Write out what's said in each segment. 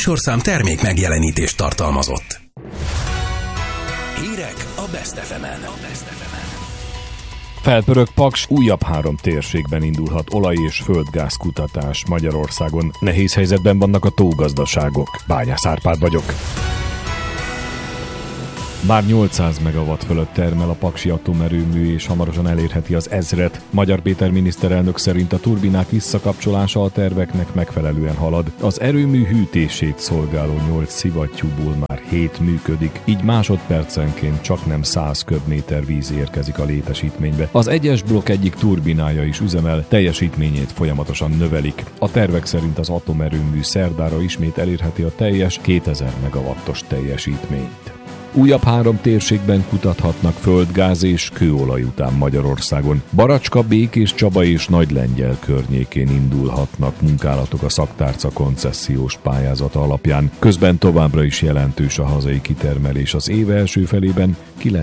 műsorszám termék megjelenítést tartalmazott. Hírek a Best FM-en. Felpörög Paks, újabb 3 térségben indulhat olaj- és földgáz kutatás Magyarországon. Nehéz helyzetben vannak a tógazdaságok. Bányász Árpád vagyok. Már 800 megawatt fölött termel a paksi atomerőmű, és hamarosan elérheti az 1000-et. Magyar Péter miniszterelnök szerint a turbinák visszakapcsolása a terveknek megfelelően halad. Az erőmű hűtését szolgáló 8 szivattyúból már 7 működik, így másodpercenként csaknem 100 köbméter víz érkezik a létesítménybe. Az 1-es blokk egyik turbinája is üzemel, teljesítményét folyamatosan növelik. A tervek szerint az atomerőmű szerdára ismét elérheti a teljes 2000 megawattos teljesítményt. Újabb 3 térségben kutathatnak földgáz és kőolaj után Magyarországon. Baracska, Békés Csaba és Nagylengyel környékén indulhatnak munkálatok a szaktárca koncessziós pályázata alapján. Közben továbbra is jelentős a hazai kitermelés. Az év első felében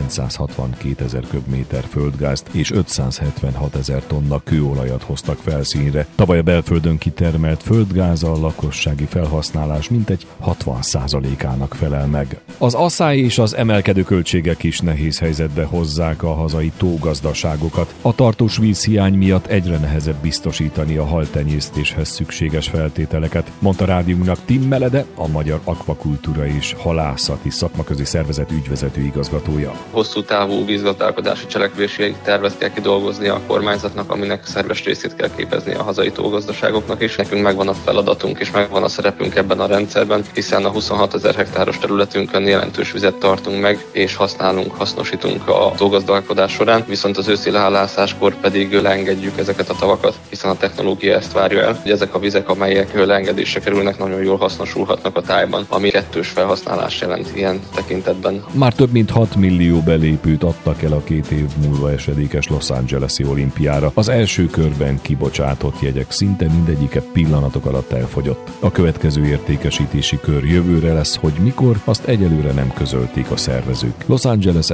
962 000 köbméter földgázt és 576 000 tonna kőolajat hoztak felszínre. Tavaly a belföldön kitermelt földgáz a lakossági felhasználás mintegy 60%-ának felel meg. Az asszály és az emelkedő költségek is nehéz helyzetbe hozzák a hazai tógazdaságokat. A tartós vízhiány miatt egyre nehezebb biztosítani a haltenyésztéshez szükséges feltételeket, mondta rádiónknak Tim Melede, a Magyar Akvakultúra és Halászati Szakmaközi Szervezet ügyvezető igazgatója. Hosszú távú vízgazdálkodási cselekvési tervet kell kidolgozni a kormányzatnak, aminek szerves részét kell képezni a hazai tógazdaságoknak is. Nekünk megvan a feladatunk és megvan a szerepünk ebben a rendszerben, hiszen a 26 000 hektáros területünkön jelentős vizet tartunk meg, és hasznosítunk a tógazdálkodás során, viszont az őszi lehalászáskor pedig leengedjük ezeket a tavakat, hiszen a technológia ezt várja el, hogy ezek a vizek, amelyek leengedésre kerülnek, nagyon jól hasznosulhatnak a tájban, ami kettős felhasználás jelent ilyen tekintetben. Már több mint 6 millió belépőt adtak el a 2 év múlva esedékes Los Angeles-i olimpiára. Az első körben kibocsátott jegyek szinte mindegyike pillanatok alatt elfogyott. A következő értékesítési kör jövőre lesz, hogy mikor, azt egyelőre nem közölték a szervezők. Los Angeles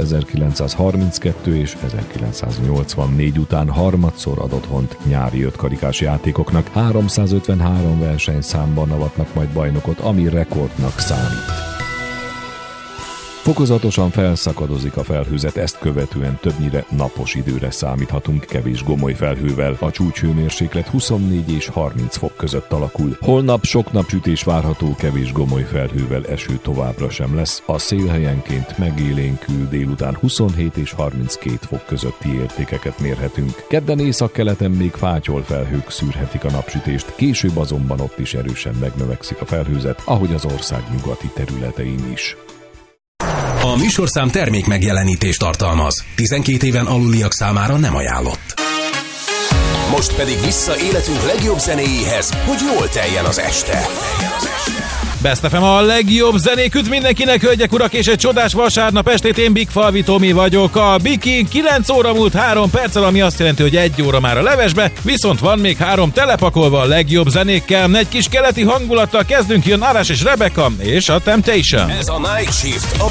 1932 és 1984 után harmadszor ad otthont nyári 5 karikás játékoknak. 353 versenyszámban avatnak majd bajnokot, ami rekordnak számít. Fokozatosan felszakadozik a felhőzet, ezt követően többnyire napos időre számíthatunk kevés gomoly felhővel. A csúcshőmérséklet 24 és 30 fok között alakul. Holnap sok napsütés várható, kevés gomoly felhővel, eső továbbra sem lesz. A szél helyenként megélénkül, délután 27 és 32 fok közötti értékeket mérhetünk. Kedden északkeleten még fátyol felhők szűrhetik a napsütést, később azonban ott is erősen megnövekszik a felhőzet, ahogy az ország nyugati területein is. A műsorszám termék megjelenítést tartalmaz. 12 éven aluliak számára nem ajánlott. Most pedig vissza életünk legjobb zenéjéhez, hogy jól teljen az este. Best FM a legjobb zenék üt mindenkinek, hölgyek, urak, és egy csodás vasárnap estét, én Bigfalvi Tomi vagyok. A Biki 9 óra múlt 3 perccel, ami azt jelenti, hogy 1 óra már a levesbe, viszont van még 3 telepakolva a legjobb zenékkel. Egy kis keleti hangulattal kezdünk, jön Arash és Rebecca és a Temptation. Ez a Night Shift, a